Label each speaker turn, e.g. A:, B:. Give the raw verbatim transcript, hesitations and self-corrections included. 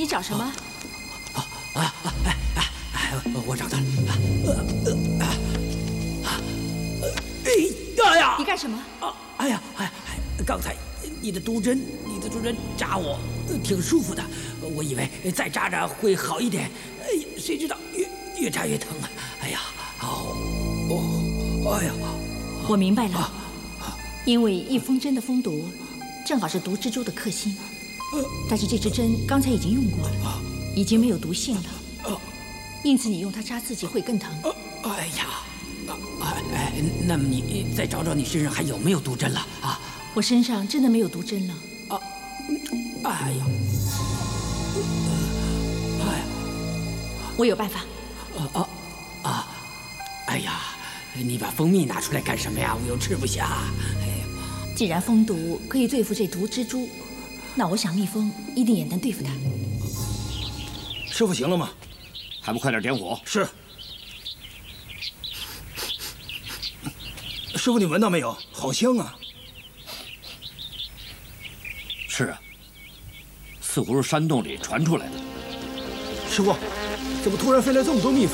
A: 你找什么？
B: 啊啊哎哎哎！我找到了！啊啊啊！哎呀！
A: 你干什么？
B: 啊！哎呀哎哎！刚才你的毒针，你的毒针扎我，挺舒服的。我以为再扎扎会好一点，哎呀，谁知道越越扎越疼啊！哎呀，哦哦，哎呀！
A: 我明白了，因为一风针的风毒，正好是毒蜘蛛的克星。但是这支针刚才已经用过了，已经没有毒性了，因此你用它扎自己会更疼。
B: 哎呀！哎哎，那么你再找找你身上还有没有毒针了啊？
A: 我身上真的没有毒针了。
B: 啊！哎呀！哎呀！
A: 我有办法。
B: 啊啊啊！哎呀，你把蜂蜜拿出来干什么呀？我又吃不下。哎呀，
A: 既然蜂毒可以对付这毒蜘蛛，那我想蜜蜂一定也能对付它。
C: 师傅行了吗？
D: 还不快点点火！
C: 是。师傅，你闻到没有？好香啊！
D: 是啊，似乎是山洞里传出来的。
C: 师傅，怎么突然飞来这么多蜜蜂？